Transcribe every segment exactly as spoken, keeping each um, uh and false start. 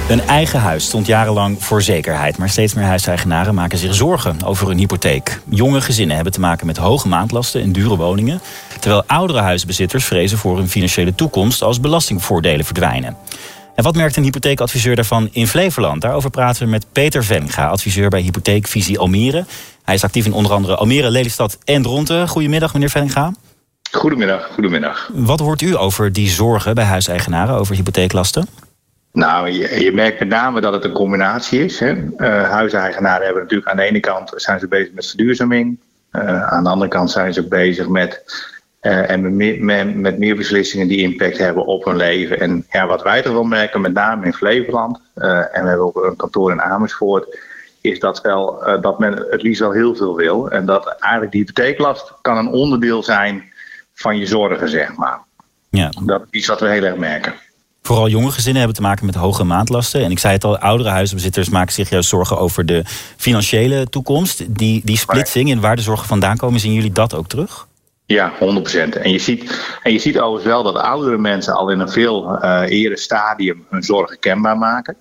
Een eigen huis stond jarenlang voor zekerheid. Maar steeds meer huiseigenaren maken zich zorgen over hun hypotheek. Jonge gezinnen hebben te maken met hoge maandlasten en dure woningen. Terwijl oudere huisbezitters vrezen voor hun financiële toekomst als belastingvoordelen verdwijnen. En wat merkt een hypotheekadviseur daarvan in Flevoland? Daarover praten we met Peter Vellinga, adviseur bij Hypotheekvisie Almere. Hij is actief in onder andere Almere, Lelystad en Dronten. Goedemiddag, meneer Vellinga. Goedemiddag, goedemiddag. Wat hoort u over die zorgen bij huiseigenaren over hypotheeklasten? Nou, je, je merkt met name dat het een combinatie is. Hè. Uh, huiseigenaren hebben natuurlijk aan de ene kant zijn ze bezig met verduurzaming. Uh, aan de andere kant zijn ze ook bezig met, uh, en met, met, met meer beslissingen die impact hebben op hun leven. En ja, wat wij toch wel merken, met name in Flevoland, uh, en we hebben ook een kantoor in Amersfoort, is dat, wel, uh, dat men het liefst wel heel veel wil. En dat eigenlijk die hypotheeklast kan een onderdeel zijn van je zorgen, zeg maar. Ja. Dat is iets wat we heel erg merken. Vooral jonge gezinnen hebben te maken met hoge maandlasten. En ik zei het al, oudere huisbezitters maken zich juist zorgen over de financiële toekomst. Die, die splitsing en waar de zorgen vandaan komen, zien jullie dat ook terug? Ja, honderd procent. En je ziet, en je ziet overigens wel dat oudere mensen al in een veel uh, eerder stadium hun zorgen kenbaar maken.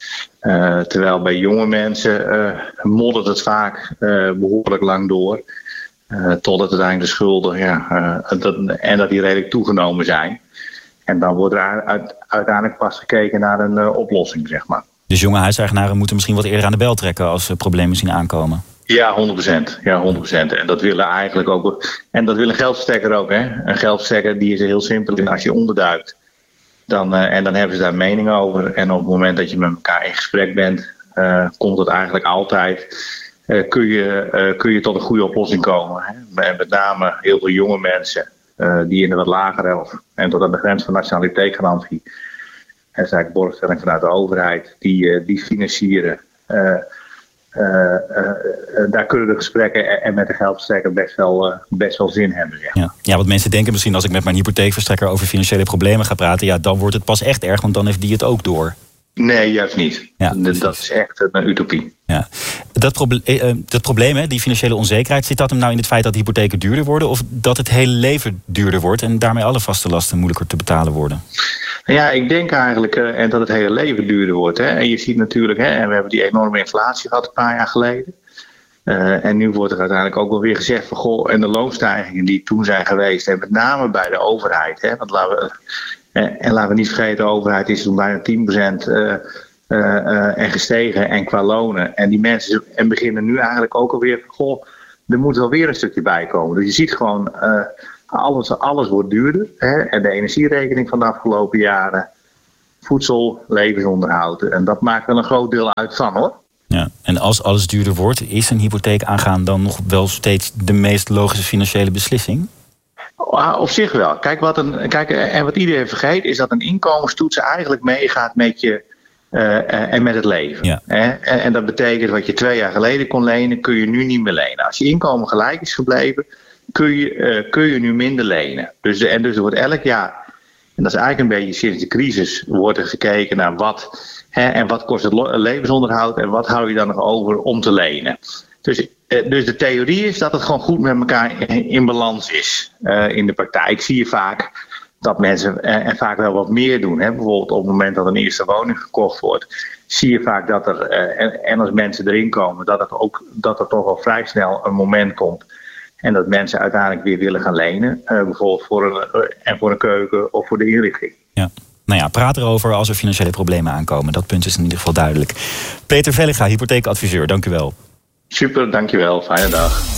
Uh, terwijl bij jonge mensen uh, moddert het vaak uh, behoorlijk lang door. Uh, totdat uiteindelijk de schulden, ja, uh, dat, en dat die redelijk toegenomen zijn. En dan wordt er uit, uiteindelijk pas gekeken naar een uh, oplossing, zeg maar. Dus jonge huiseigenaren moeten misschien wat eerder aan de bel trekken als ze problemen zien aankomen? Ja, honderd procent. Ja, honderd procent. En dat willen eigenlijk ook. En dat wil een geldverstrekker ook, hè? Een geldverstrekker die is heel simpel. En als je onderduikt, dan, uh, en dan hebben ze daar mening over. En op het moment dat je met elkaar in gesprek bent, uh, komt het eigenlijk altijd. Uh, kun, je, uh, kun je tot een goede oplossing komen. Hè? Met, met name heel veel jonge mensen. Uh, die in de wat lagere of en tot aan de grens van nationaliteitsgarantie. En dat is eigenlijk borgstelling vanuit de overheid. Die, uh, die financieren. Uh, uh, uh, uh, daar kunnen de gesprekken en, en met de geldverstrekker best wel, uh, best wel zin hebben. Zeg. Ja. ja, wat mensen denken misschien als ik met mijn hypotheekverstrekker over financiële problemen ga praten. Ja, dan wordt het pas echt erg, want dan heeft die het ook door. Nee, juist niet. Ja, dat, dat is echt een utopie. Ja. Dat, proble- eh, dat probleem, hè, die financiële onzekerheid, zit dat hem nou in het feit dat de hypotheken duurder worden of dat het hele leven duurder wordt en daarmee alle vaste lasten moeilijker te betalen worden? Ja, ik denk eigenlijk uh, en dat het hele leven duurder wordt. Hè. En je ziet natuurlijk, hè, en we hebben die enorme inflatie gehad een paar jaar geleden. Uh, en nu wordt er uiteindelijk ook wel weer gezegd van goh, en de loonstijgingen die toen zijn geweest, en met name bij de overheid. Hè, want laten we. En laten we niet vergeten, de overheid is toen bijna tien procent uh, uh, uh, en gestegen en qua lonen. En die mensen en beginnen nu eigenlijk ook alweer, goh, er moet wel weer een stukje bij komen. Dus je ziet gewoon, uh, alles, alles wordt duurder. Hè? En de energierekening van de afgelopen jaren, voedsel, levensonderhoud. En dat maakt wel een groot deel uit van, hoor. Ja, en als alles duurder wordt, is een hypotheek aangaan dan nog wel steeds de meest logische financiële beslissing? Op zich wel. Kijk, wat een, kijk, en wat iedereen vergeet is dat een inkomenstoets eigenlijk meegaat met je uh, en met het leven. Ja. En, en dat betekent wat je twee jaar geleden kon lenen, kun je nu niet meer lenen. Als je inkomen gelijk is gebleven, kun je, uh, kun je nu minder lenen. Dus, en dus er wordt elk jaar, en dat is eigenlijk een beetje sinds de crisis, wordt er gekeken naar wat, hè, en wat kost het levensonderhoud en wat hou je dan nog over om te lenen. Dus, dus de theorie is dat het gewoon goed met elkaar in, in balans is. Uh, in de praktijk zie je vaak dat mensen uh, en vaak wel wat meer doen. Hè? Bijvoorbeeld op het moment dat een eerste woning gekocht wordt, zie je vaak dat er, uh, en, en als mensen erin komen, dat, het ook, dat er toch al vrij snel een moment komt. En dat mensen uiteindelijk weer willen gaan lenen. Uh, bijvoorbeeld voor een, uh, en voor een keuken of voor de inrichting. Ja. Nou ja, praat erover als er financiële problemen aankomen. Dat punt is in ieder geval duidelijk. Peter Vellinga, hypotheekadviseur, dank u wel. Super, dankjewel. Fijne dag.